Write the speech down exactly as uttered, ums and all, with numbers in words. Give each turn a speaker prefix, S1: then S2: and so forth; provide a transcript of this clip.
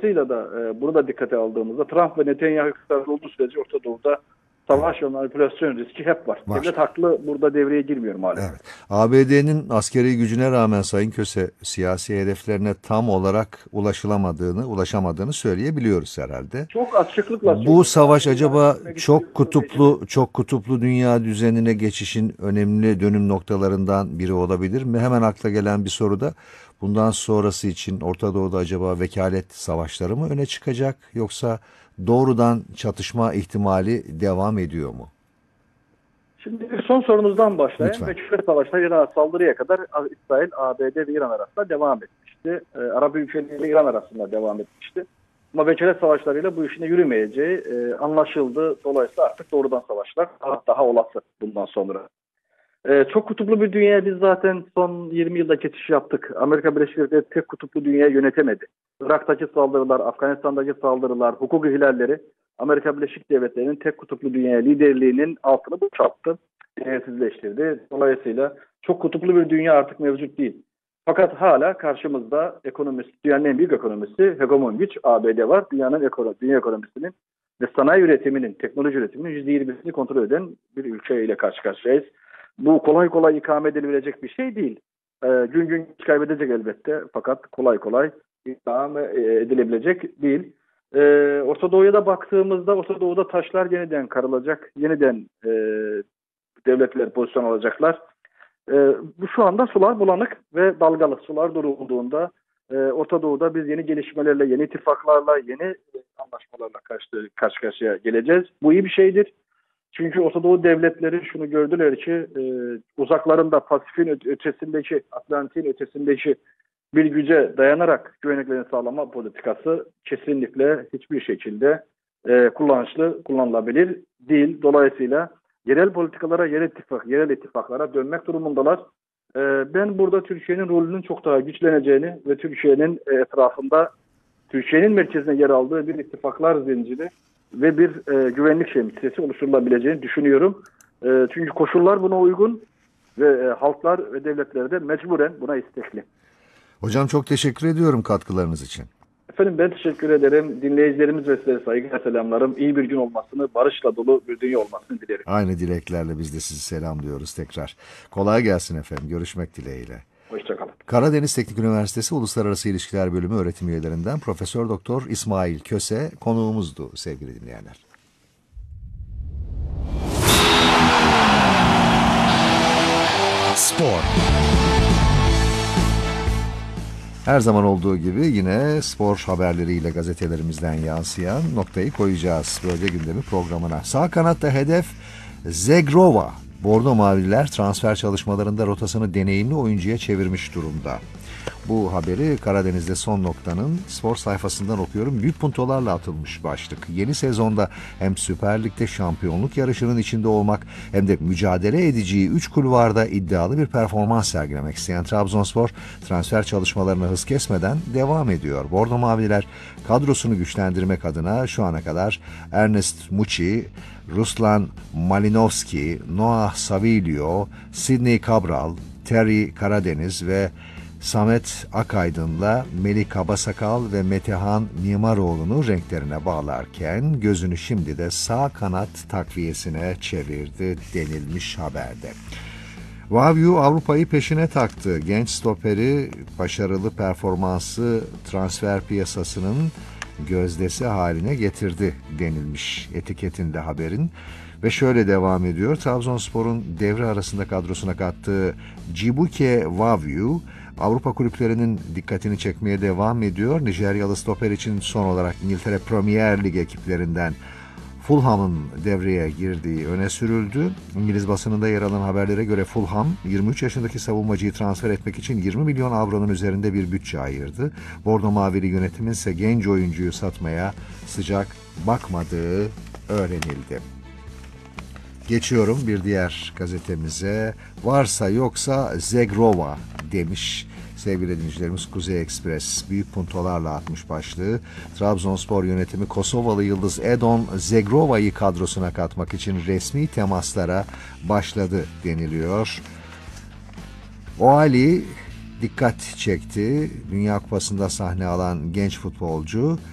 S1: Dolayısıyla da e, bunu da dikkate aldığımızda Trump ve Netanyahu iktidarda olduğu sürece Orta Doğu'da savaş ve manipülasyon riski hep var.
S2: Var.
S1: Devlet haklı, burada devreye girmiyor maalesef.
S2: Evet. A B D'nin askeri gücüne rağmen Sayın Köse siyasi hedeflerine tam olarak ulaşılamadığını, ulaşamadığını söyleyebiliyoruz herhalde.
S1: Çok açıklıkla
S2: Bu
S1: söylüyorum.
S2: savaş
S1: Yani ilan
S2: acaba
S1: etmek
S2: çok
S1: istiyorsa
S2: kutuplu, çok kutuplu dünya düzenine geçişin önemli dönüm noktalarından biri olabilir mi? Hemen akla gelen bir soru da bundan sonrası için Orta Doğu'da acaba vekalet savaşları mı öne çıkacak yoksa doğrudan çatışma ihtimali devam ediyor mu?
S1: Şimdi son sorunuzdan başlayayım.
S2: Lütfen.
S1: Vekalet savaşları İran'a saldırıya kadar İsrail, A B D ve İran arasında devam etmişti. Ee, Arap ülkeleriyle İran arasında devam etmişti. Ama vekalet savaşlarıyla bu işin de yürümeyeceği e, anlaşıldı. Dolayısıyla artık doğrudan savaşlar daha, daha olası bundan sonra. Ee, çok kutuplu bir dünyaya biz zaten son yirmi yılda geçiş yaptık. Amerika Birleşik Devletleri tek kutuplu dünyayı yönetemedi. Irak'taki saldırılar, Afganistan'daki saldırılar, hukuk ihlalleri Amerika Birleşik Devletleri'nin tek kutuplu dünya liderliğinin altını boşalttı, değersizleştirdi. Dolayısıyla çok kutuplu bir dünya artık mevcut değil. Fakat hala karşımızda ekonomisi, dünyanın en büyük ekonomisi, hegemon güç A B D var. Dünyanın ekonomi, dünya ekonomisinin ve sanayi üretiminin, teknoloji üretiminin yüzde yirmisini kontrol eden bir ülke ile karşı karşıyayız. Bu kolay kolay ikame edilebilecek bir şey değil. Ee, gün gün kaybedecek elbette, fakat kolay kolay ikame edilebilecek değil. Ee, Orta Doğu'ya da baktığımızda Orta Doğu'da taşlar yeniden karılacak, yeniden e, devletler pozisyon alacaklar. E, bu şu anda sular bulanık ve dalgalı. Sular durulduğunda e, Orta Doğu'da biz yeni gelişmelerle, yeni ittifaklarla, yeni e, anlaşmalarla karşı, karşı karşıya geleceğiz. Bu iyi bir şeydir. Çünkü Orta Doğu devletleri şunu gördüler ki e, uzaklarında Pasifik'in ötesindeki, Atlantik'in ötesindeki bir güce dayanarak güvenliklerini sağlama politikası kesinlikle hiçbir şekilde e, kullanışlı, kullanılabilir değil. Dolayısıyla yerel politikalara, yerel ittifak, yerel ittifaklara dönmek durumundalar. E, ben burada Türkiye'nin rolünün çok daha güçleneceğini ve Türkiye'nin e, etrafında, Türkiye'nin merkezine yer aldığı bir ittifaklar zinciri ve bir e, güvenlik şemsiyesi oluşturulabileceğini düşünüyorum. E, çünkü koşullar buna uygun ve e, halklar ve devletler de mecburen buna istekli.
S2: Hocam çok teşekkür ediyorum katkılarınız için.
S1: Efendim ben teşekkür ederim. Dinleyicilerimiz ve size saygı selamlarım. İyi bir gün olmasını, barışla dolu bir dünya olmasını dilerim.
S2: Aynı dileklerle biz de sizi selamlıyoruz tekrar. Kolay gelsin efendim. Görüşmek dileğiyle.
S1: Hoşçakalın.
S2: Karadeniz Teknik Üniversitesi Uluslararası İlişkiler Bölümü öğretim üyelerinden Profesör Doktor İsmail Köse konuğumuzdu sevgili dinleyenler. Spor. Her zaman olduğu gibi yine spor haberleriyle gazetelerimizden yansıyan noktayı koyacağız Bölge Gündemi programına. Sağ kanatta hedef Zegrova. Bordo Mavililer transfer çalışmalarında rotasını deneyimli oyuncuya çevirmiş durumda. Bu haberi Karadeniz'de Son Nokta'nın spor sayfasından okuyorum. Büyük puntolarla atılmış başlık. Yeni sezonda hem Süper Lig'de şampiyonluk yarışının içinde olmak hem de mücadele edeceği üç kulvarda iddialı bir performans sergilemek isteyen Trabzonspor transfer çalışmalarına hız kesmeden devam ediyor. Bordo Mavililer kadrosunu güçlendirmek adına şu ana kadar Ernest Muçi, Ruslan Malinovski, Noah Savilio, Sidney Cabral, Terry Karadeniz ve Samet Akaydın'la Melih Kabasakal ve Metehan Mimaroğlu'nu renklerine bağlarken gözünü şimdi de sağ kanat takviyesine çevirdi denilmiş haberde. Wavyu Avrupa'yı peşine taktı. Genç stoperi başarılı performansı transfer piyasasının gözdesi haline getirdi denilmiş etiketinde haberin. Ve şöyle devam ediyor. Trabzonspor'un devre arasında kadrosuna kattığı Cibuke Wavyu Avrupa kulüplerinin dikkatini çekmeye devam ediyor. Nijeryalı stoper için son olarak İngiltere Premier Lig ekiplerinden Fulham'ın devreye girdiği öne sürüldü. İngiliz basınında yer alan haberlere göre Fulham yirmi üç yaşındaki savunmacıyı transfer etmek için yirmi milyon avronun üzerinde bir bütçe ayırdı. Bordo Mavili yönetimin ise genç oyuncuyu satmaya sıcak bakmadığı öğrenildi. Geçiyorum bir diğer gazetemize. Varsa yoksa Zegrova demiş sevgili dinleyicilerimiz Kuzey Ekspres. Büyük puntolarla atmış başlığı. Trabzonspor yönetimi Kosovalı yıldız Edon Zegrova'yı kadrosuna katmak için resmi temaslara başladı deniliyor. O hali dikkat çekti. Dünya Kupası'nda sahne alan genç futbolcu